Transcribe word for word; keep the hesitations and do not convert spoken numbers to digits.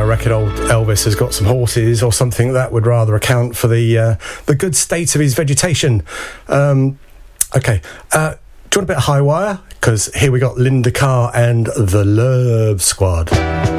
reckon old Elvis has got some horses or something that would rather account for the uh, the good state of his vegetation. Um, okay, uh, do you want a bit of High Wire? Because here we got Linda Carr and the Love Squad.